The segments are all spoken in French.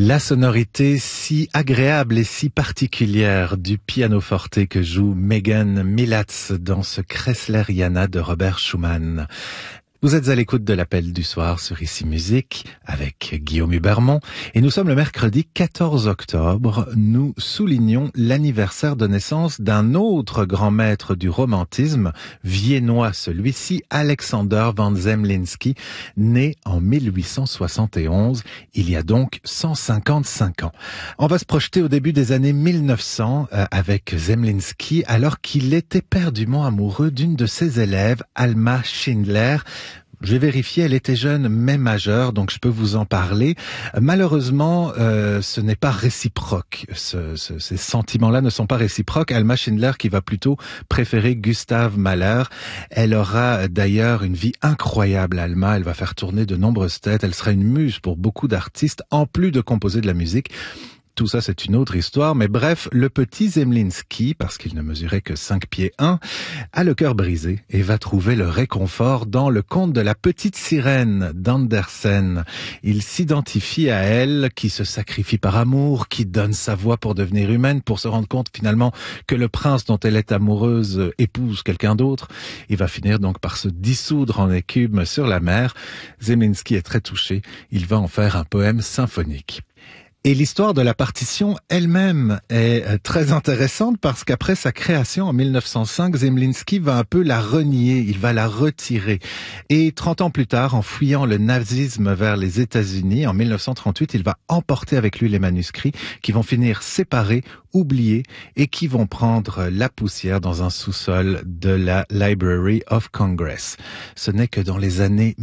La sonorité si agréable et si particulière du pianoforte que joue Megan Milatz dans ce Kreisleriana de Robert Schumann. Vous êtes à l'écoute de l'appel du soir sur Ici Musique avec Guillaume Hubermont et nous sommes le mercredi 14 octobre. Nous soulignons l'anniversaire de naissance d'un autre grand maître du romantisme, viennois celui-ci, Alexander von Zemlinsky, né en 1871, il y a donc 155 ans. On va se projeter au début des années 1900 avec Zemlinsky alors qu'il était éperdument amoureux d'une de ses élèves, Alma Schindler. J'ai vérifié, elle était jeune mais majeure, donc je peux vous en parler. Malheureusement, ce n'est pas réciproque. Ces sentiments-là ne sont pas réciproques. Alma Schindler qui va plutôt préférer Gustav Mahler. Elle aura d'ailleurs une vie incroyable, Alma. Elle va faire tourner de nombreuses têtes. Elle sera une muse pour beaucoup d'artistes, en plus de composer de la musique. Tout ça, c'est une autre histoire, mais bref, le petit Zemlinsky, parce qu'il ne mesurait que 5 pieds 1, a le cœur brisé et va trouver le réconfort dans le conte de la petite sirène d'Andersen. Il s'identifie à elle, qui se sacrifie par amour, qui donne sa voix pour devenir humaine, pour se rendre compte finalement que le prince dont elle est amoureuse épouse quelqu'un d'autre. Il va finir donc par se dissoudre en écume sur la mer. Zemlinsky est très touché. Il va en faire un poème symphonique. Et l'histoire de la partition elle-même est très intéressante parce qu'après sa création en 1905, Zemlinsky va un peu la renier, il va la retirer. Et 30 ans plus tard, en fuyant le nazisme vers les États-Unis, en 1938, il va emporter avec lui les manuscrits qui vont finir séparés, oubliés et qui vont prendre la poussière dans un sous-sol de la Library of Congress. Ce n'est que dans les années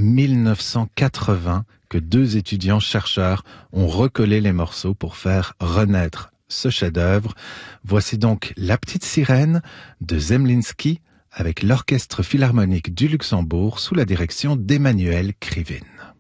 1980 que 2 étudiants chercheurs ont recollé les morceaux pour faire renaître ce chef-d'œuvre. Voici donc La Petite Sirène de Zemlinsky avec l'Orchestre Philharmonique du Luxembourg sous la direction d'Emmanuel Krivine.